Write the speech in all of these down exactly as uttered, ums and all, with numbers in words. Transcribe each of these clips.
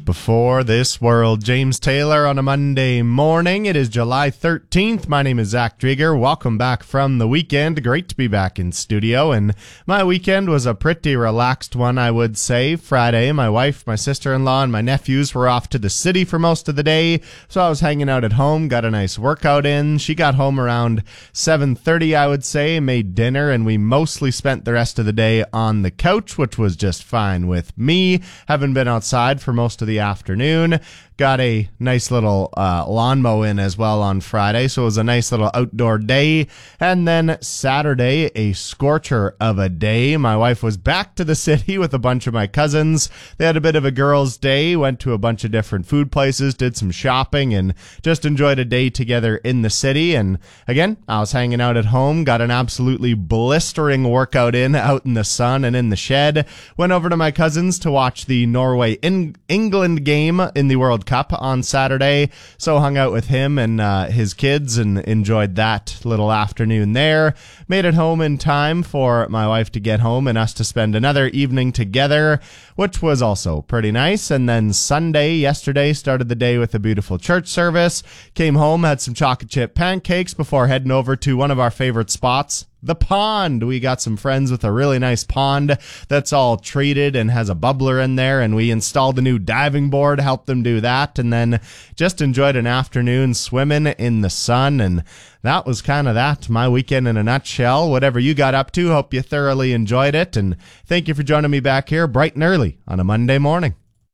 Before This World. James Taylor on a Monday morning. It is July thirteenth. My name is Zach Drieger. Welcome back from the weekend. Great to be back in studio. And my weekend was a pretty relaxed one, I would say. Friday, my wife, my sister-in-law, and my nephews were off to the city for most of the day. So I was hanging out at home, got a nice workout in. She got home around seven thirty, I would say, made dinner, and we mostly spent the rest of the day on the couch, which was just fine with me. Haven't been outside for most of the afternoon. Got a nice little uh, lawn mow in as well on Friday, so it was a nice little outdoor day. And then Saturday, a scorcher of a day. My wife was back to the city with a bunch of my cousins. They had a bit of a girls' day, went to a bunch of different food places, did some shopping, and just enjoyed a day together in the city. And again, I was hanging out at home, got an absolutely blistering workout in out in the sun and in the shed. Went over to my cousins to watch the Norway-England game in the World Cup on Saturday, so hung out with him and uh, his kids and enjoyed that little afternoon there. Made it home in time for my wife to get home and us to spend another evening together, which was also pretty nice. And then Sunday, yesterday, started the day with a beautiful church service. Came home, had some chocolate chip pancakes before heading over to one of our favorite spots, the pond. We got some friends with a really nice pond that's all treated and has a bubbler in there, and we installed a new diving board, helped them do that, and then just enjoyed an afternoon swimming in the sun. And that was kind of that, my weekend in a nutshell. Whatever you got up to, hope you thoroughly enjoyed it, and thank you for joining me back here bright and early on a Monday morning.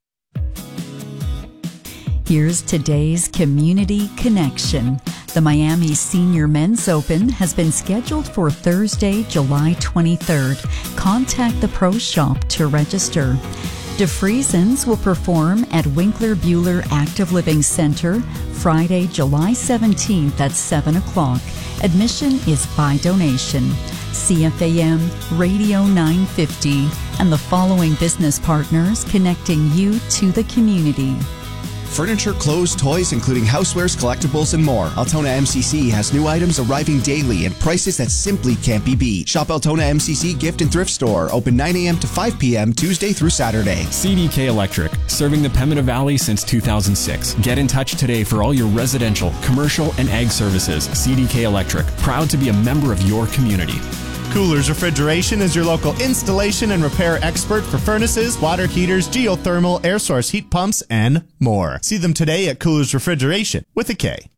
Here's today's Community Connection. The Miami Senior Men's Open has been scheduled for Thursday, July twenty-third. Contact the Pro Shop to register. DeFriesens will perform at Winkler Buehler Active Living Center Friday, July seventeenth at seven o'clock. Admission is by donation. C F A M Radio nine fifty and the following business partners connecting you to the community. Furniture, clothes, toys, including housewares, collectibles, and more. Altona M C C has new items arriving daily and prices that simply can't be beat. Shop Altona M C C Gift and Thrift Store, open nine a.m. to five p.m. Tuesday through Saturday. C D K Electric, serving the Pembina Valley since two thousand six. Get in touch today for all your residential, commercial, and ag services. C D K Electric, proud to be a member of your community. Coolers Refrigeration is your local installation and repair expert for furnaces, water heaters, geothermal, air source heat pumps, and more. See them today at Coolers Refrigeration with a K.